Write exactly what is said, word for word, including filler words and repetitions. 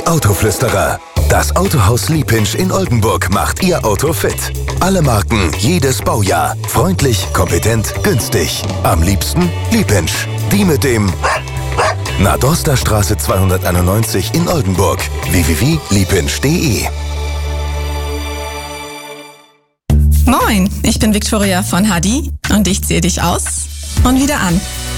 Die Autoflüsterer. Das Autohaus Liepinsch in Oldenburg macht Ihr Auto fit. Alle Marken, jedes Baujahr. Freundlich, kompetent, günstig. Am liebsten Liepinsch. Die mit dem... Na, Dorsterstraße zweihunderteinundneunzig in Oldenburg. w w w punkt liepinsch punkt de. Moin, ich bin Victoria von Hadi und ich ziehe dich aus und wieder an.